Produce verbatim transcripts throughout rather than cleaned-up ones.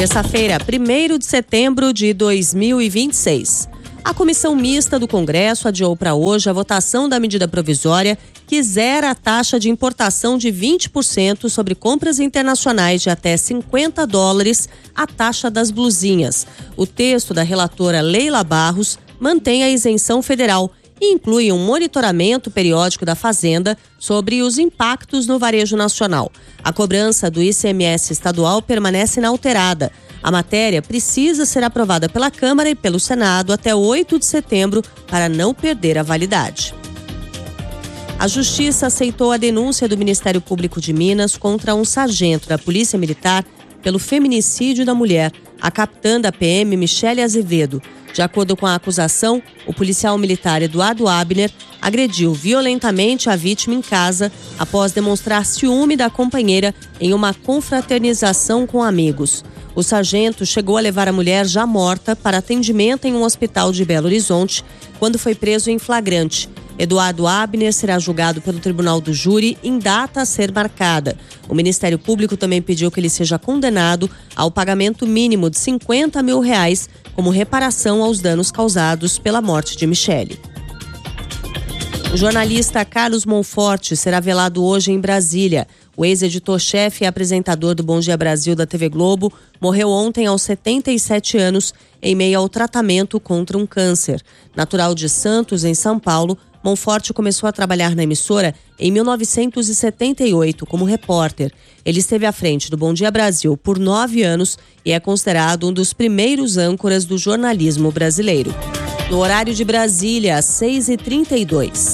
Terça-feira, primeiro de setembro de dois mil e vinte e seis. A Comissão Mista do Congresso adiou para hoje a votação da medida provisória que zera a taxa de importação de vinte por cento sobre compras internacionais de até cinquenta dólares, a taxa das blusinhas. O texto da relatora Leila Barros mantém a isenção federal e inclui um monitoramento periódico da Fazenda sobre os impactos no varejo nacional. A cobrança do I C M S estadual permanece inalterada. A matéria precisa ser aprovada pela Câmara e pelo Senado até oito de setembro para não perder a validade. A Justiça aceitou a denúncia do Ministério Público de Minas contra um sargento da Polícia Militar pelo feminicídio da mulher, a capitã da P M Michele Azevedo. De acordo com a acusação, o policial militar Eduardo Abner agrediu violentamente a vítima em casa após demonstrar ciúme da companheira em uma confraternização com amigos. O sargento chegou a levar a mulher já morta para atendimento em um hospital de Belo Horizonte quando foi preso em flagrante. Eduardo Abner será julgado pelo Tribunal do Júri em data a ser marcada. O Ministério Público também pediu que ele seja condenado ao pagamento mínimo de cinquenta mil reais como reparação aos danos causados pela morte de Michele. O jornalista Carlos Monforte será velado hoje em Brasília. O ex-editor-chefe e apresentador do Bom Dia Brasil da T V Globo morreu ontem aos setenta e sete anos em meio ao tratamento contra um câncer. Natural de Santos, em São Paulo, Monforte começou a trabalhar na emissora em mil novecentos e setenta e oito como repórter. Ele esteve à frente do Bom Dia Brasil por nove anos e é considerado um dos primeiros âncoras do jornalismo brasileiro. No horário de Brasília, às seis e trinta e dois.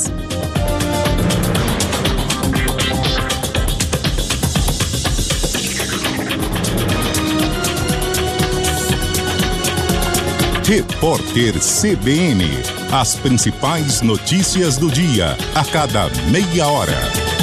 Repórter C B N. As principais notícias do dia, a cada meia hora.